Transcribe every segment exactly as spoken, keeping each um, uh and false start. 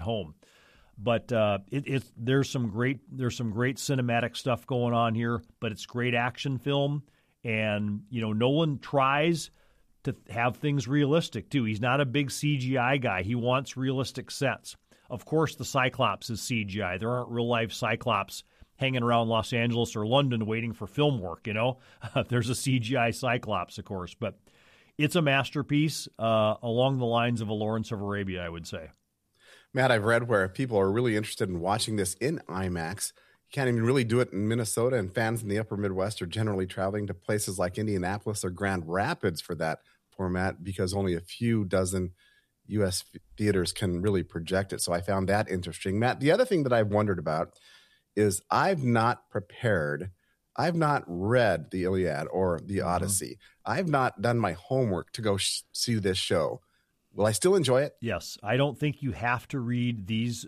get home. But uh, it, it's there's some great there's some great cinematic stuff going on here, but it's great action film, and you know Nolan tries to have things realistic too. He's not a big C G I guy. He wants realistic sets. Of course, the Cyclops is C G I. There aren't real life Cyclops hanging around Los Angeles or London waiting for film work. You know, there's a C G I Cyclops, of course, but it's a masterpiece uh, along the lines of a Lawrence of Arabia, I would say. Matt, I've read where people are really interested in watching this in IMAX. You can't even really do it in Minnesota, and fans in the upper Midwest are generally traveling to places like Indianapolis or Grand Rapids for that format because only a few dozen U S theaters can really project it. So I found that interesting. Matt, the other thing that I've wondered about is I've not prepared, I've not read the Iliad or the Odyssey. Mm-hmm. I've not done my homework to go sh- see this show. Will I still enjoy it? Yes. I don't think you have to read these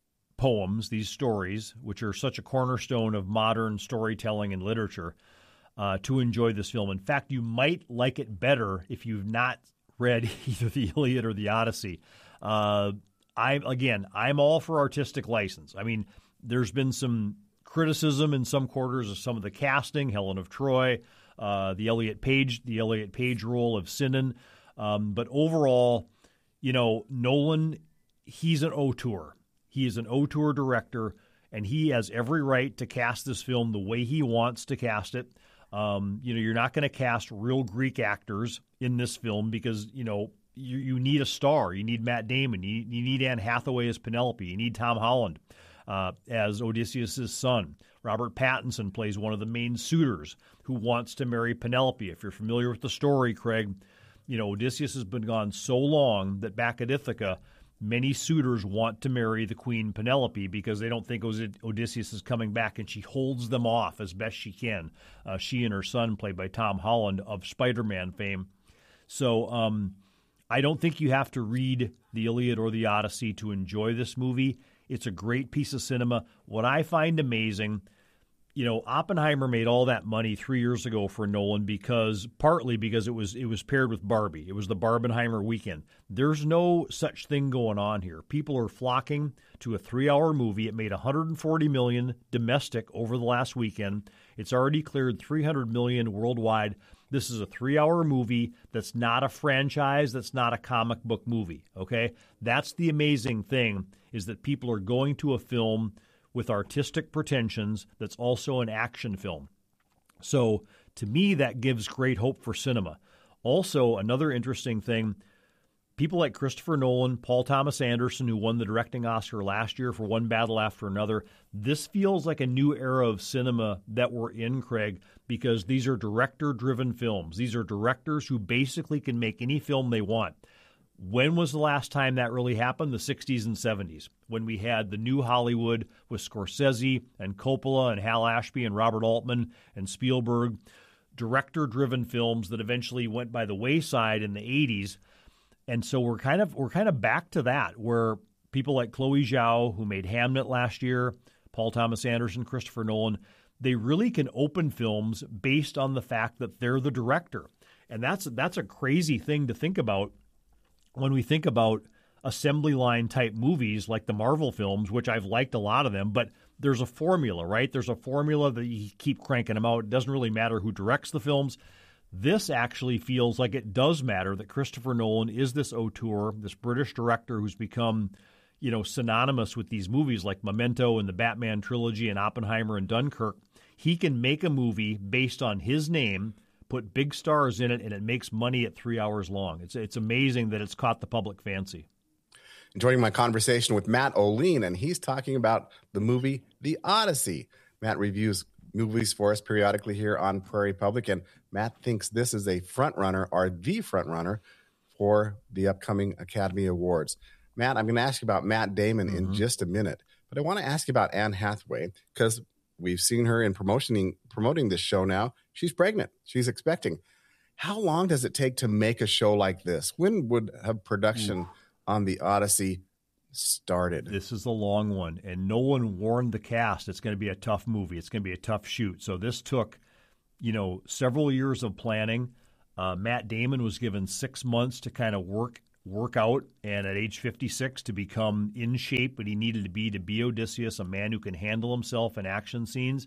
poems, these stories, which are such a cornerstone of modern storytelling and literature, uh, to enjoy this film. In fact, you might like it better if you've not read either the Iliad or the Odyssey. Uh, I again, I'm all for artistic license. I mean, there's been some criticism in some quarters of some of the casting, Helen of Troy, uh, the Elliot Page, the Elliot Page role of Sinan. Um, but overall, you know, Nolan, he's an auteur. He is an auteur director, and he has every right to cast this film the way he wants to cast it. Um, you know, you're not going to cast real Greek actors in this film because, you know, you, you need a star. You need Matt Damon. You, you need Anne Hathaway as Penelope. You need Tom Holland uh, as Odysseus' son. Robert Pattinson plays one of the main suitors who wants to marry Penelope. If you're familiar with the story, Craig, you know, Odysseus has been gone so long that back at Ithaca, many suitors want to marry the queen Penelope because they don't think Odysseus is coming back, and she holds them off as best she can. Uh, she and her son, played by Tom Holland of Spider-Man fame. So um, I don't think you have to read the Iliad or the Odyssey to enjoy this movie. It's a great piece of cinema. What I find amazing, you know, Oppenheimer made all that money three years ago for Nolan because partly because it was it was paired with Barbie. It was the Barbenheimer weekend. There's no such thing going on here. People are flocking to a three-hour movie. It made one hundred forty million dollars domestic over the last weekend. It's already cleared three hundred million dollars worldwide. This is a three-hour movie that's not a franchise, that's not a comic book movie, okay? That's the amazing thing, is that people are going to a film with artistic pretensions that's also an action film. So to me, that gives great hope for cinema. Also, another interesting thing, people like Christopher Nolan, Paul Thomas Anderson, who won the directing Oscar last year for One Battle After Another, this feels like a new era of cinema that we're in, Craig, because these are director-driven films. These are directors who basically can make any film they want. When was the last time that really happened? The sixties and seventies, when we had the new Hollywood with Scorsese and Coppola and Hal Ashby and Robert Altman and Spielberg, director-driven films that eventually went by the wayside in the eighties. And so we're kind of we're kind of back to that, where people like Chloe Zhao, who made Hamnet last year, Paul Thomas Anderson, Christopher Nolan, they really can open films based on the fact that they're the director. And that's that's a crazy thing to think about when we think about assembly line type movies like the Marvel films, which I've liked a lot of them, but there's a formula, right? There's a formula that you keep cranking them out. It doesn't really matter who directs the films. This actually feels like it does matter that Christopher Nolan is this auteur, this British director who's become, you know, synonymous with these movies like Memento and the Batman trilogy and Oppenheimer and Dunkirk. He can make a movie based on his name, put big stars in it, and it makes money at three hours long. It's it's amazing that it's caught the public fancy. Joining my conversation with Matt Olien, and he's talking about the movie The Odyssey. Matt reviews movies for us periodically here on Prairie Public, and Matt thinks this is a front runner or the front runner for the upcoming Academy Awards. Matt, I'm going to ask you about Matt Damon mm-hmm. in just a minute, but I want to ask you about Anne Hathaway because we've seen her in promoting promoting this show now. She's pregnant. She's expecting. How long does it take to make a show like this? When would have production Ooh. on The Odyssey started? This is a long one, and Nolan warned the cast it's going to be a tough movie. It's going to be a tough shoot. So this took, you know, several years of planning. Uh, Matt Damon was given six months to kind of work work out and at age fifty-six to become in shape, but he needed to be to be Odysseus, a man who can handle himself in action scenes.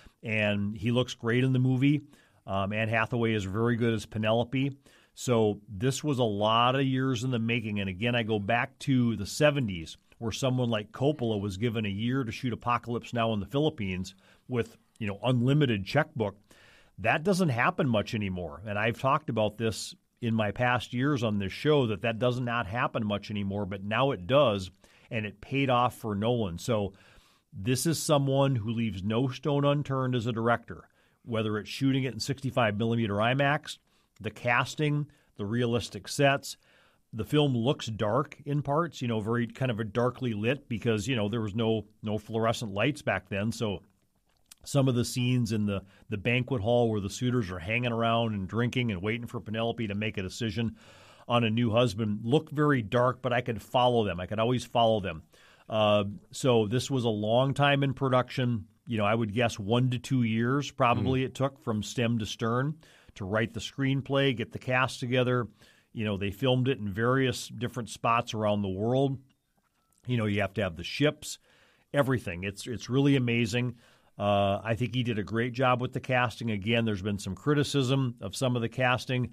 And he looks great in the movie. Um, Anne Hathaway is very good as Penelope. So this was a lot of years in the making. And again, I go back to the seventies where someone like Coppola was given a year to shoot Apocalypse Now in the Philippines with, you know, unlimited checkbook. That doesn't happen much anymore. And I've talked about this in my past years on this show, that that does not happen much anymore, but now it does, and it paid off for Nolan. So this is someone who leaves no stone unturned as a director, whether it's shooting it in sixty-five millimeter IMAX, the casting, the realistic sets. The film looks dark in parts, you know, very kind of a darkly lit because, you know, there was no no fluorescent lights back then. So some of the scenes in the, the banquet hall where the suitors are hanging around and drinking and waiting for Penelope to make a decision on a new husband look very dark, but I could follow them. I could always follow them. Uh, so this was a long time in production. You know, I would guess one to two years probably mm. it took from stem to stern to write the screenplay, get the cast together. You know, they filmed it in various different spots around the world. You know, you have to have the ships, everything. It's it's really amazing. Uh, I think he did a great job with the casting. Again, there's been some criticism of some of the casting.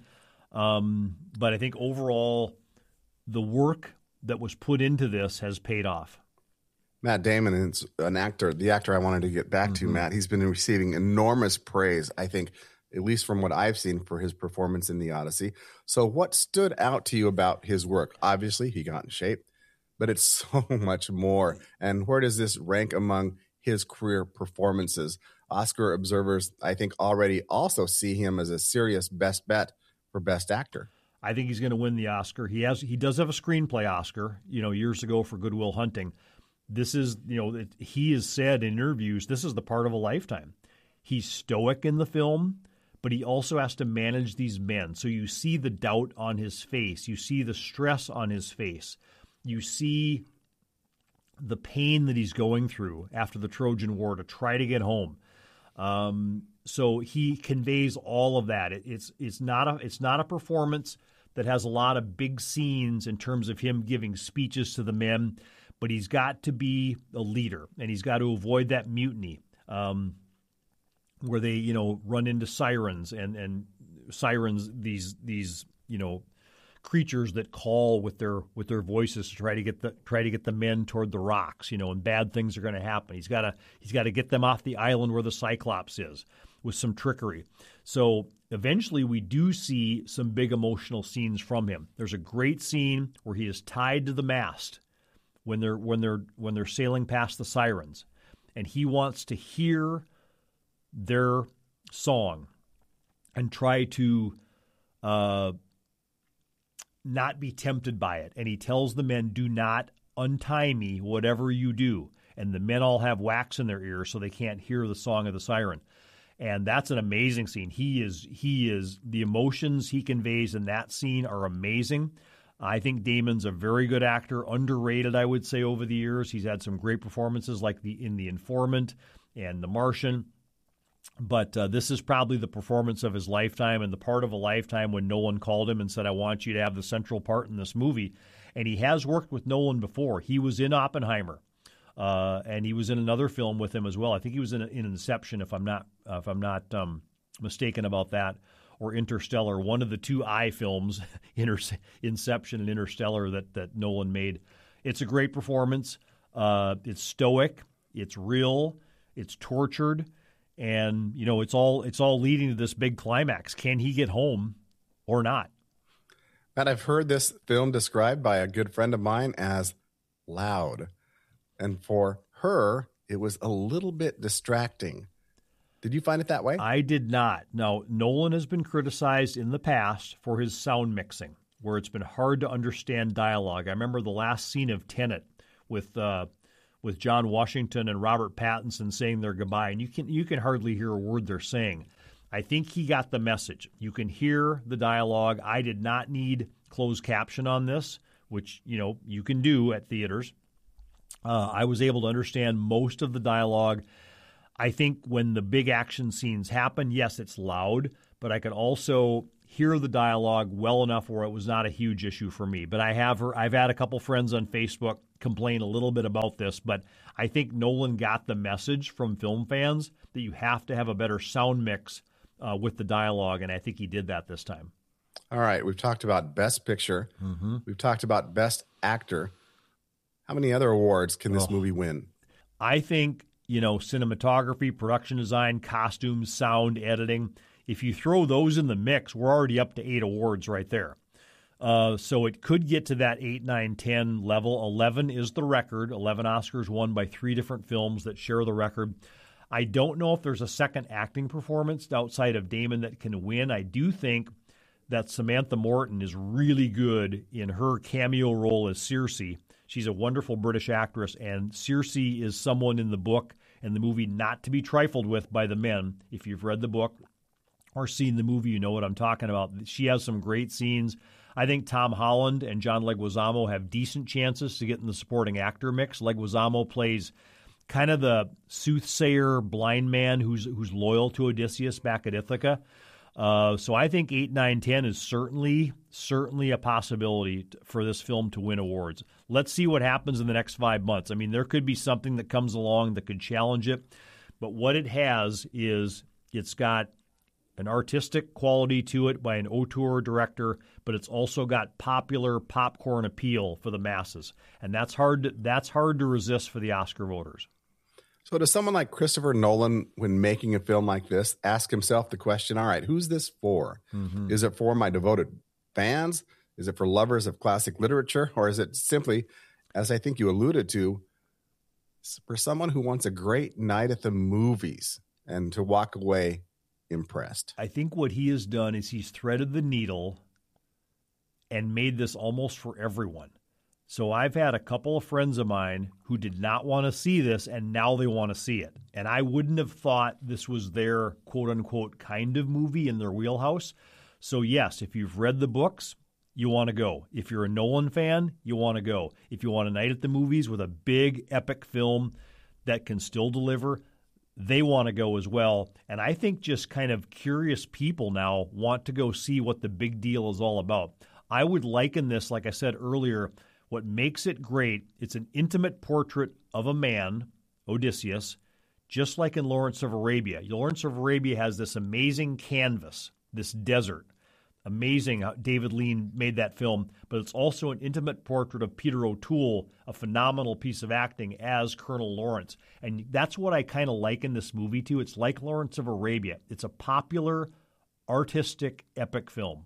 Um, but I think overall, the work that was put into this has paid off. Matt Damon is an actor, the actor I wanted to get back mm-hmm. to, Matt. He's been receiving enormous praise, I think, at least from what I've seen, for his performance in The Odyssey. So what stood out to you about his work? Obviously, he got in shape, but it's so much more. And where does this rank among his career performances? Oscar observers, I think, already also see him as a serious best bet for Best Actor. I think he's going to win the Oscar. He has, he does have a screenplay Oscar, you know, years ago for Good Will Hunting. This is, you know, it, he has said in interviews, this is the part of a lifetime. He's stoic in the film, but he also has to manage these men. So you see the doubt on his face. You see the stress on his face. You see the pain that he's going through after the Trojan War to try to get home. Um, so he conveys all of that. It, it's it's not a it's not a performance that has a lot of big scenes in terms of him giving speeches to the men, but he's got to be a leader, and he's got to avoid that mutiny um, where they, you know, run into sirens and and sirens these these you know. creatures that call with their with their voices to try to get the try to get the men toward the rocks, you know, and bad things are going to happen. He's got to he's got to get them off the island where the Cyclops is with some trickery. So eventually we do see some big emotional scenes from him. There's a great scene where he is tied to the mast when they're when they're when they're sailing past the sirens, and he wants to hear their song and try to uh not be tempted by it. And he tells the men, do not untie me, whatever you do. And the men all have wax in their ears so they can't hear the song of the siren. And that's an amazing scene. He is, he is, the emotions he conveys in that scene are amazing. I think Damon's a very good actor, underrated, I would say, over the years. He's had some great performances like the in The Informant and The Martian. But uh, this is probably the performance of his lifetime and the part of a lifetime when Nolan called him and said, I want you to have the central part in this movie. And he has worked with Nolan before. He was in Oppenheimer, uh, and he was in another film with him as well. I think he was in, in Inception, if I'm not uh, if I'm not um, mistaken about that, or Interstellar, one of the two I films, Inter- Inception and Interstellar, that, that Nolan made. It's a great performance. Uh, it's stoic. It's real. It's tortured. And, you know, it's all it's all leading to this big climax. Can he get home or not? Matt, I've heard this film described by a good friend of mine as loud. And for her, it was a little bit distracting. Did you find it that way? I did not. Now, Nolan has been criticized in the past for his sound mixing, where it's been hard to understand dialogue. I remember the last scene of Tenet with uh, with John Washington and Robert Pattinson saying their goodbye, and you can you can hardly hear a word they're saying. I think he got the message. You can hear the dialogue. I did not need closed caption on this, which, you know, you can do at theaters. Uh, I was able to understand most of the dialogue. I think when the big action scenes happen, yes, it's loud, but I could also hear the dialogue well enough where it was not a huge issue for me. But I have her, I've had a couple friends on Facebook complain a little bit about this, but I think Nolan got the message from film fans that you have to have a better sound mix uh, with the dialogue, and I think he did that this time. All right, we've talked about Best Picture. Mm-hmm. We've talked about Best Actor. How many other awards can this Oh. movie win? I think, you know, cinematography, production design, costumes, sound, editing, if you throw those in the mix, we're already up to eight awards right there. Uh, so it could get to that eight, nine, ten level. eleven is the record. eleven Oscars won by three different films that share the record. I don't know if there's a second acting performance outside of Damon that can win. I do think that Samantha Morton is really good in her cameo role as Circe. She's a wonderful British actress, and Circe is someone in the book and the movie not to be trifled with by the men. If you've read the book or seen the movie, you know what I'm talking about. She has some great scenes. I think Tom Holland and John Leguizamo have decent chances to get in the supporting actor mix. Leguizamo plays kind of the soothsayer blind man who's who's loyal to Odysseus back at Ithaca. Uh, so I think eight, nine, ten is certainly certainly a possibility t- for this film to win awards. Let's see what happens in the next five months. I mean, there could be something that comes along that could challenge it, but what it has is it's got an artistic quality to it by an auteur director, but it's also got popular popcorn appeal for the masses, and that's hard to, that's hard to resist for the Oscar voters. So does someone like Christopher Nolan, when making a film like this, ask himself the question, all right, who's this for? Mm-hmm. Is it for my devoted fans? Is it for lovers of classic literature? Or is it simply, as I think you alluded to, for someone who wants a great night at the movies and to walk away impressed? I think what he has done is he's threaded the needle and made this almost for everyone. So I've had a couple of friends of mine who did not want to see this, and now they want to see it. And I wouldn't have thought this was their quote-unquote kind of movie in their wheelhouse. So yes, if you've read the books, you want to go. If you're a Nolan fan, you want to go. If you want a night at the movies with a big, epic film that can still deliver, they want to go as well. And I think just kind of curious people now want to go see what the big deal is all about. I would liken this, like I said earlier, what makes it great, it's an intimate portrait of a man, Odysseus, just like in Lawrence of Arabia. Lawrence of Arabia has this amazing canvas, this desert. Amazing how David Lean made that film, but it's also an intimate portrait of Peter O'Toole, a phenomenal piece of acting as Colonel Lawrence. And that's what I kind of liken this movie to. It's like Lawrence of Arabia. It's a popular, artistic, epic film.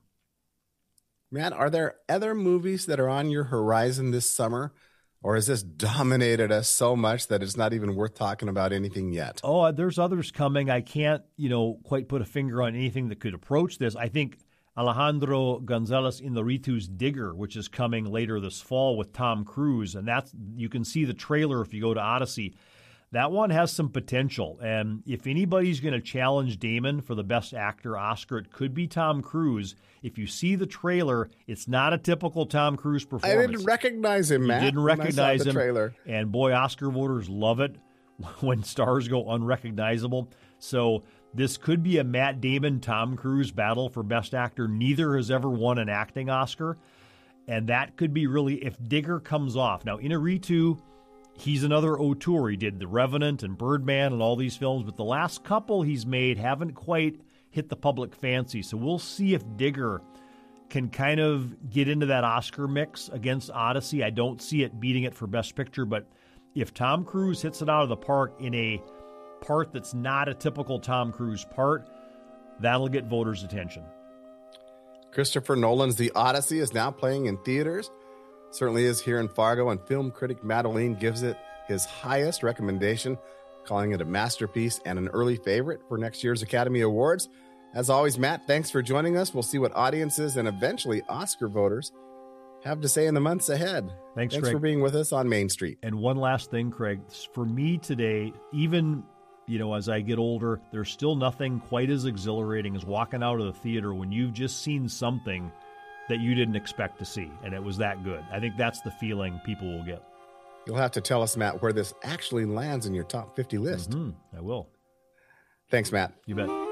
Matt, are there other movies that are on your horizon this summer? Or has this dominated us so much that it's not even worth talking about anything yet? Oh, there's others coming. I can't, you know, quite put a finger on anything that could approach this. I think Alejandro González Iñárritu's Digger, which is coming later this fall with Tom Cruise, and that's you can see the trailer if you go to Odyssey. That one has some potential, and if anybody's going to challenge Damon for the Best Actor Oscar, it could be Tom Cruise. If you see the trailer, it's not a typical Tom Cruise performance. I didn't recognize him, Matt. You didn't recognize when I saw the him, trailer. And boy, Oscar voters love it when stars go unrecognizable. So this could be a Matt Damon, Tom Cruise battle for Best Actor. Neither has ever won an acting Oscar, and that could be really, if Digger comes off. Now, Iñárritu, he's another auteur. He did The Revenant and Birdman and all these films, but the last couple he's made haven't quite hit the public fancy. So we'll see if Digger can kind of get into that Oscar mix against Odyssey. I don't see it beating it for Best Picture, but if Tom Cruise hits it out of the park in a part that's not a typical Tom Cruise part, that'll get voters' attention. Christopher Nolan's The Odyssey is now playing in theaters. Certainly is here in Fargo, and film critic Matt Olien gives it his highest recommendation, calling it a masterpiece and an early favorite for next year's Academy Awards. As always, Matt, thanks for joining us. We'll see what audiences and eventually Oscar voters have to say in the months ahead. Thanks, Thanks Craig. for being with us on Main Street. And one last thing, Craig, for me today, even, you know, as I get older, there's still nothing quite as exhilarating as walking out of the theater when you've just seen something that you didn't expect to see, and it was that good. I think that's the feeling people will get. You'll have to tell us, Matt, where this actually lands in your top fifty list. Mm-hmm. I will. Thanks, Matt. You bet.